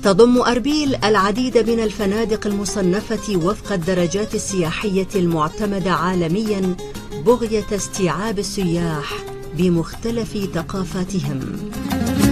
تضم أربيل العديد من الفنادق المصنفة وفق الدرجات السياحية المعتمدة عالميا بغية استيعاب السياح بمختلف ثقافاتهم.